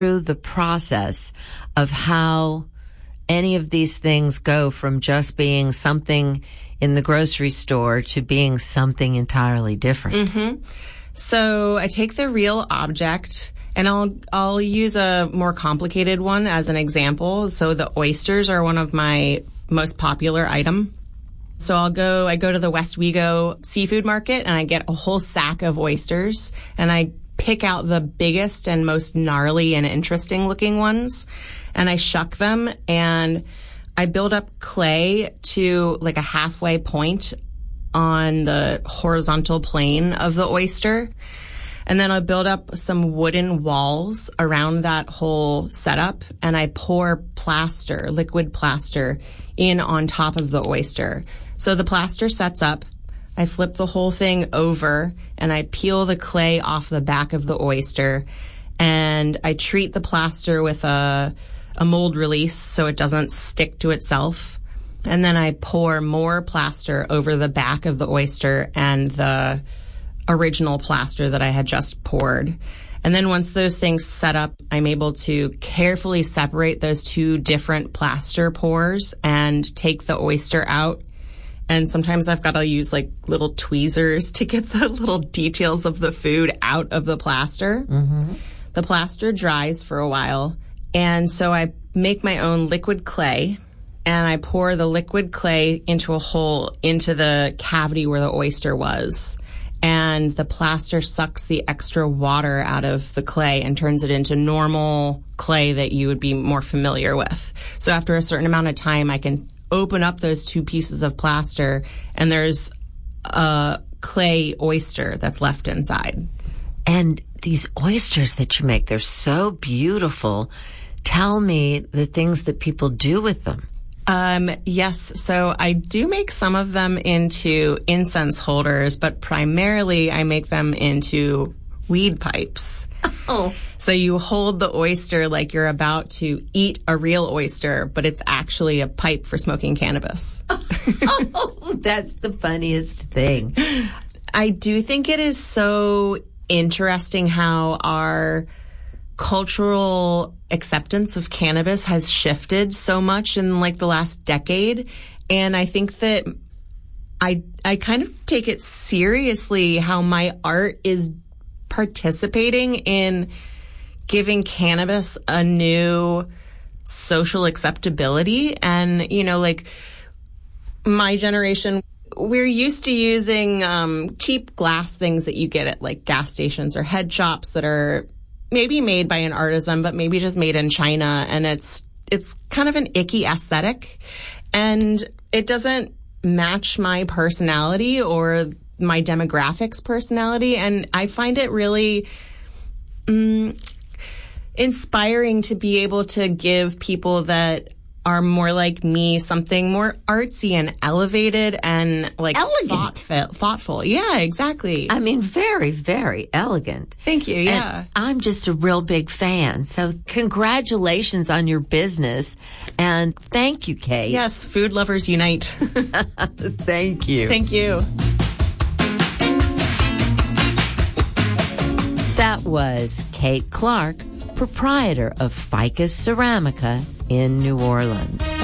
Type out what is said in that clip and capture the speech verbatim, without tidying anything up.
through the process of how any of these things go from just being something in the grocery store to being something entirely different? Mm-hmm. So I take the real object, and I'll I'll use a more complicated one as an example. So the oysters are one of my most popular item. So I'll go, I go to the West Wego seafood market, and I get a whole sack of oysters, and I pick out the biggest and most gnarly and interesting looking ones, and I shuck them, and I build up clay to like a halfway point on the horizontal plane of the oyster. And then I build up some wooden walls around that whole setup, and I pour plaster, liquid plaster, in on top of the oyster. So the plaster sets up. I flip the whole thing over, and I peel the clay off the back of the oyster, and I treat the plaster with a, a mold release so it doesn't stick to itself. And then I pour more plaster over the back of the oyster and the original plaster that I had just poured. And then once those things set up, I'm able to carefully separate those two different plaster pours and take the oyster out. And sometimes I've got to use like little tweezers to get the little details of the food out of the plaster. Mm-hmm. The plaster dries for a while. And so I make my own liquid clay, and I pour the liquid clay into a hole into the cavity where the oyster was. And the plaster sucks the extra water out of the clay and turns it into normal clay that you would be more familiar with. So after a certain amount of time, I can open up those two pieces of plaster, and there's a clay oyster that's left inside. And these oysters that you make, they're so beautiful. Tell me the things that people do with them. Um, yes, so I do make some of them into incense holders, but primarily I make them into weed pipes. Oh. So you hold the oyster like you're about to eat a real oyster, but it's actually a pipe for smoking cannabis. Oh, that's the funniest thing. I do think it is so interesting how our cultural acceptance of cannabis has shifted so much in like the last decade. And I think that I I kind of take it seriously how my art is participating in giving cannabis a new social acceptability. And, you know, like my generation, we're used to using um, cheap glass things that you get at like gas stations or head shops that are maybe made by an artisan, but maybe just made in China. And it's it's kind of an icky aesthetic. And it doesn't match my personality or my demographics personality. And I find it really um, inspiring to be able to give people that are more like me something more artsy and elevated and like elegant. Thoughtful, thoughtful. Yeah, exactly. I mean, very, very elegant. Thank you. Yeah. And I'm just a real big fan. So congratulations on your business. And thank you, Kate. Yes, food lovers unite. Thank you. Thank you. That was Kate Clark, proprietor of Ficus Ceramica in New Orleans.